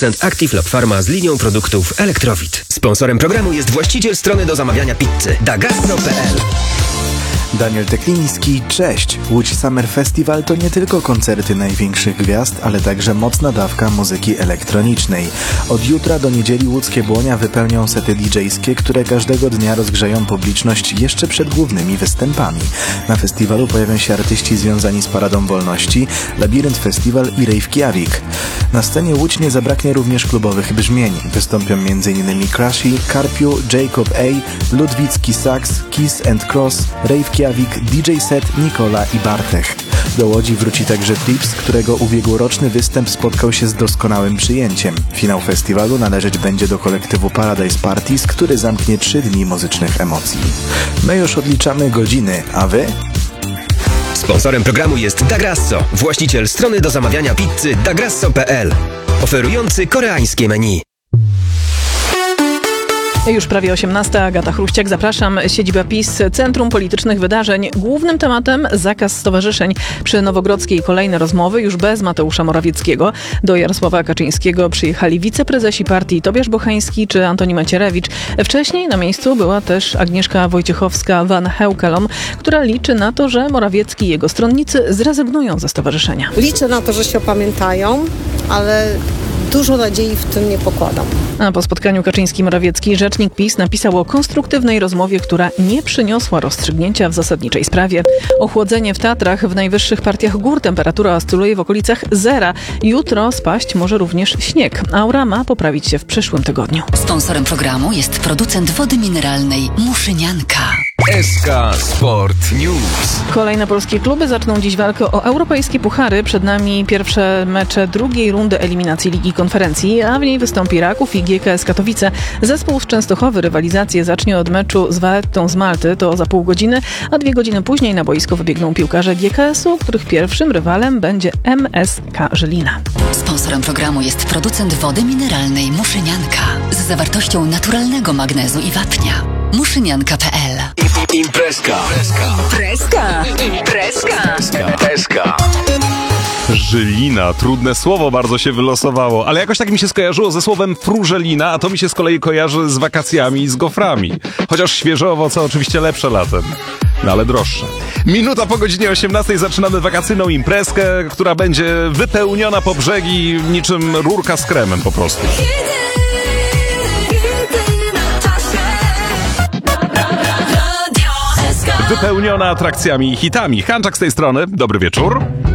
producent Active Lab Pharma z linią produktów Elektrowit. Sponsorem programu jest właściciel strony do zamawiania pizzy dagastro.pl. Daniel Tekliński, cześć! Łódź Summer Festival to nie tylko koncerty największych gwiazd, ale także mocna dawka muzyki elektronicznej. Od jutra do niedzieli łódzkie Błonia wypełnią sety DJ-skie, które każdego dnia rozgrzeją publiczność jeszcze przed głównymi występami. Na festiwalu pojawią się artyści związani z Paradą Wolności, Labirynt Festival i Rave Kjavik. Na scenie Łódź nie zabraknie również klubowych brzmień. Wystąpią m.in. Crushy, Karpiu, Jacob A, Ludwicki Sax, Kiss and Cross, Rave Kjavik, DJ Set, Nikola i Bartech. Do Łodzi wróci także Trips, którego ubiegłoroczny występ spotkał się z doskonałym przyjęciem. Finał festiwalu należeć będzie do kolektywu Paradise Parties, który zamknie 3 dni muzycznych emocji. My już odliczamy godziny, a wy? Sponsorem programu jest Dagrasso, właściciel strony do zamawiania pizzy dagrasso.pl, oferujący koreańskie menu. Już prawie 18. Agata Chruściak, zapraszam. Siedziba PiS, Centrum Politycznych Wydarzeń. Głównym tematem zakaz stowarzyszeń. Przy Nowogrodzkiej kolejne rozmowy, już bez Mateusza Morawieckiego. Do Jarosława Kaczyńskiego przyjechali wiceprezesi partii Tobiasz Bocheński czy Antoni Macierewicz. Wcześniej na miejscu była też Agnieszka Wojciechowska-Van Heukelom, która liczy na to, że Morawiecki i jego stronnicy zrezygnują ze stowarzyszenia. Liczę na to, że się opamiętają, ale dużo nadziei w tym nie pokładam. A po spotkaniu Kaczyński-Morawiecki rzecznik PiS napisał o konstruktywnej rozmowie, która nie przyniosła rozstrzygnięcia w zasadniczej sprawie. Ochłodzenie w Tatrach, w najwyższych partiach gór temperatura oscyluje w okolicach zera. Jutro spaść może również śnieg. Aura ma poprawić się w przyszłym tygodniu. Sponsorem programu jest producent wody mineralnej Muszynianka. SK Sport News. Kolejne polskie kluby zaczną dziś walkę o europejskie puchary. Przed nami pierwsze mecze drugiej rundy eliminacji Ligi Konferencji, a w niej wystąpi Raków i GKS Katowice. Zespół z Częstochowy rywalizację zacznie od meczu z Vallettą z Malty, to za pół godziny, a 2 godziny później na boisko wybiegną piłkarze GKS-u, których pierwszym rywalem będzie MSK Żylina. Sponsorem programu jest producent wody mineralnej Muszynianka z zawartością naturalnego magnezu i wapnia. Muszynianka.pl. Imprezka. Żylina. Trudne słowo bardzo się wylosowało, ale jakoś tak mi się skojarzyło ze słowem frużelina, a to mi się z kolei kojarzy z wakacjami i z goframi. Chociaż świeże owoce oczywiście lepsze latem. No ale droższe. Minuta po godzinie 18 zaczynamy wakacyjną imprezkę, która będzie wypełniona po brzegi niczym rurka z kremem po prostu. Wypełniona atrakcjami i hitami. Hanczak z tej strony. Dobry wieczór.